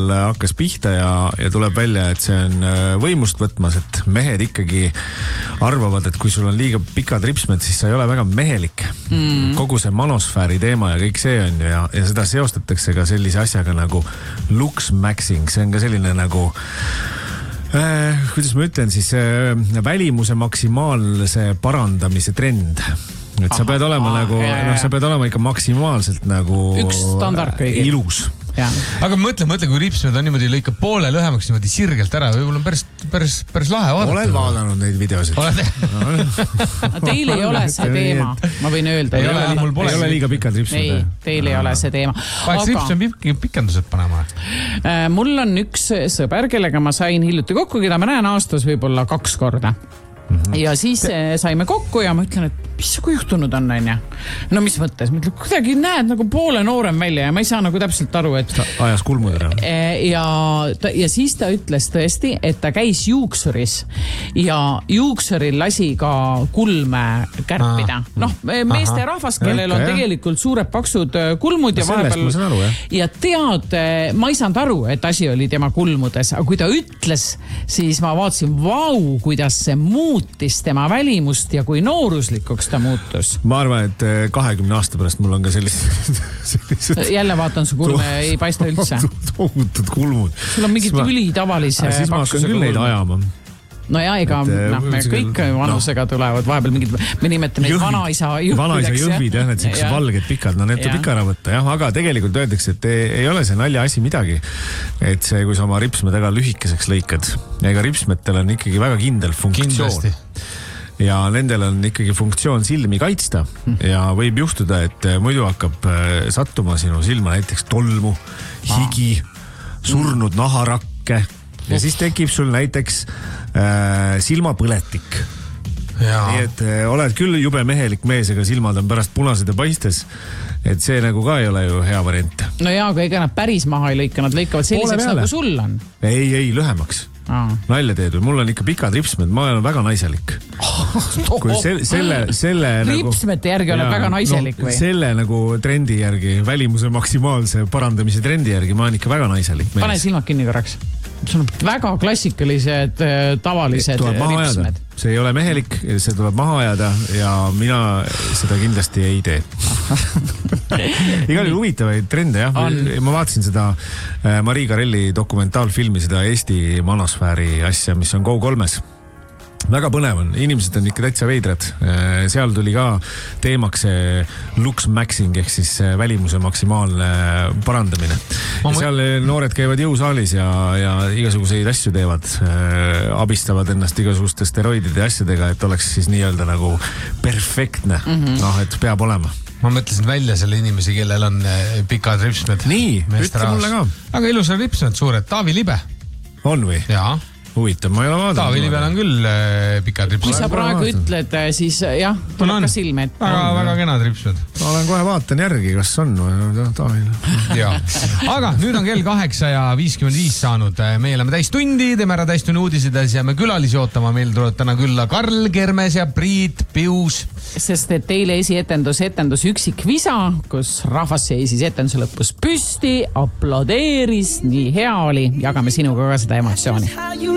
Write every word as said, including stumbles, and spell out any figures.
hakkas pihta ja, ja tuleb välja, et see on võimust võtmas, et mehed ikkagi arvavad, et kui sul on liiga pikad ripsmed, siis sa ei ole väga mehelik. Mm. Kogu see manosfääri teema ja kõik see on ja, ja seda seostatakse ka sellise asjaga nagu looks maxing, see on ka selline nagu Äh, kuidas ma ütlen siis äh, välimuse maksimaalse parandamise trend. Et Aha, sa pead olema aa, nagu, noh, sa pead olema ikka maksimaalselt nagu üks standard kõigil. Ilus. Ja. Aga mõtle, mõtle, kui ripsmed on niimoodi lõika poole lühemaks niimoodi sirgelt ära, võib-olla on päris, päris, päris lahe vaadata. Olen vaadanud neid videosid. Teil ei ole see teema, ma võin öelda. Ei, ei, ole, mul pole, ei ole liiga pikad ripsmed. Ei, teil ei ole see teema. Aga rips on pikendused panema? Mul on üks sõber, kellega ma sain hiljuti kokku, keda ma näen aastas võib-olla kaks korda. Mm-hmm. Ja siis saime kokku ja ma ütlen, et mis sinuga juhtunud on, on ja? No mis mõttes? Ma ütlen, kuidagi näed nagu poole noorem välja ja ma ei saa nagu täpselt aru, et... Ajas kulmud ära. Ja, ja siis ta ütles tõesti, et ta käis juuksuris ja juuksuril lasi ka kulme kärpida. Ah. Noh, meeste rahvas, kellel on tegelikult suured paksud kulmud ja vahepeal... Aru, ja tead, ma ei saanud aru, et asi oli tema kulmudes, aga kui ta ütles, siis ma vaatasin, vau, kuidas see muutis tema välimust ja kui nooruslikuks ta muutus. Ma arvan, et kahekümne aasta pärast mul on ka sellised... sellised jälle vaatan, su kulme ei paista üldse. Tohutud kulmud. Sul on mingid ma... üli tavalise paksuse kulmud. Siis ma hakkan küll neid ajama. No ja, ega et, no, me kõik vanusega no. tulevad, vahepeal mingid, me nimetame neid vanaisa jõhvideks. Vanaisa jõhvid, jah, need sellised valged pikad, no need tuleb ikka ära võtta, jah, aga tegelikult öeldakse, et ei ole see nalja asi midagi. Et see, kui sa oma ripsmed väga lühikeseks lõikad, ega ripsmetel on ikkagi väga kindel funktsioon. Kindlasti. Ja nendel on ikkagi funktsioon silmi kaitsta ja võib juhtuda, et muidu hakkab sattuma sinu silma näiteks tolmu, higi, surnud naharakke ja siis tekib sul näiteks äh, silmapõletik. Ja. Nii et äh, oled küll jube mehelik mees, ega silmad on pärast punased ja paistes, et see nagu ka ei ole ju hea variant. No jaa, aga ega nad päris maha ei lõika, nad lõikavad selliseks nagu sul on. Ei, ei, lühemaks. Aa. Nalja teed, mul on ikka pikad ripsmed, ma olen väga naiselik. Kui selle, selle, selle ripsmete järgi oled väga naiselik no, või? Selle nagu trendi järgi, välimuse maksimaalse parandamise trendi järgi, ma olen ikka väga naiselik. Pane silmad kinni korraks. See on väga klassikalised tavalised ripsmed. See ei ole mehelik, see tuleb maha ajada ja mina seda kindlasti ei tee. Igal juhul huvitavaid trende, jah. On. Ma vaatasin seda Marii Karelli dokumentaalfilmi, seda Eesti manosfääri asja, mis on Go kolmes. Väga põnev on, inimesed on ikka täitsa veidrad. Seal tuli ka teemaks looks maxing ehk siis välimuse maksimaalne parandamine. Ja seal noored käivad jõusaalis ja, ja igasuguseid asju teevad, abistavad ennast igasuguste steroidide asjadega, et oleks siis nii-öelda nagu perfektne. Mm-hmm. Noh, et peab olema. Ma mõtlesin välja selle inimesi, kellel on pikad ripsmed. Nii, ütle mulle ka. Aga ilusad ripsmed suured, Taavi Libe. On või? Jaa. Huvitav, ma ei ole vaadanud. Taavi Libel on küll äh, pikad ripsmed. Kui sa praegu ütled, siis jah, tuleb ka silme. Väga, väga kenad ripsmed. Ma olen kohe vaatan järgi, kas on Taavil. Ja. Aga nüüd on kell kaheksa ja viiskümmend viis saanud. Me oleme täis tundi, teeme ära täis tunni uudised ja jääme külalisi ootama. Meil tuleb täna külla Karl Kermes ja Priit Pius. Sest et teile esietendus etendus Üksik visa, kus rahvas seisis etenduse lõpus püsti, aplodeeris, nii hea oli. Jagame sinuga ka seda emotsiooni.